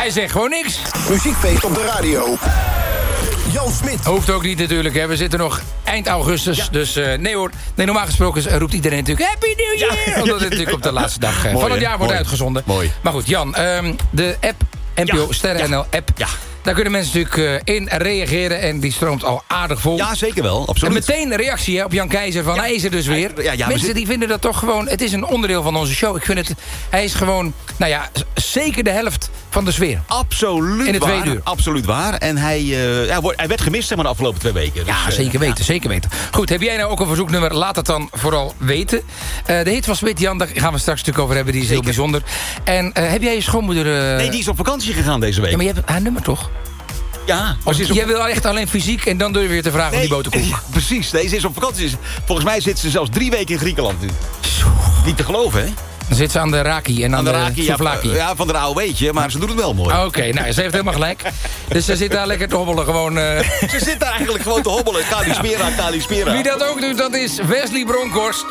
Hij zegt gewoon niks. Muziekfeest op de radio. Jan Smit. Hoeft ook niet natuurlijk, hè. We zitten nog eind augustus. Ja. Dus nee hoor. Nee, normaal gesproken roept iedereen natuurlijk Happy New Year! Ja. Omdat het natuurlijk op de laatste dag van het jaar wordt uitgezonden. Mooi. Maar goed, Jan, de app, NPO Sterren NL app. Ja. Daar kunnen mensen natuurlijk in reageren. En die stroomt al aardig vol. Ja, zeker wel. Absoluut. En meteen een reactie hè, op Jan Keizer van hij is er dus weer. Mensen die vinden dat toch gewoon... Het is een onderdeel van onze show. Ik vind het... Hij is gewoon... Nou ja, zeker de helft van de sfeer. Absoluut in het waar. 2 uur. Absoluut waar. En hij werd gemist zeg maar, de afgelopen 2 weken. Dus, ja, zeker weten. Zeker weten. Goed, heb jij nou ook een verzoeknummer? Laat het dan vooral weten. De hit van Smit, Jan, daar gaan we straks een stuk over hebben. Die is heel bijzonder. En heb jij je schoonmoeder... Nee, die is op vakantie gegaan deze week. Ja, maar je hebt haar nummer toch? Ja. Jij wil echt alleen fysiek en dan durf je te vragen om die boterkoek. Ja, precies. Deze is op vakantie. Volgens mij zit ze zelfs 3 weken in Griekenland nu. Niet te geloven, hè? Dan zit ze aan de raki en aan de souvlaki. Ja, van de AOW'tje, maar ze doet het wel mooi. Oké, nou, ze heeft helemaal gelijk. Dus ze zit daar lekker te hobbelen gewoon. Ze zit daar eigenlijk gewoon te hobbelen. Kali Spera. Wie dat ook doet, dat is Wesley Bronkhorst.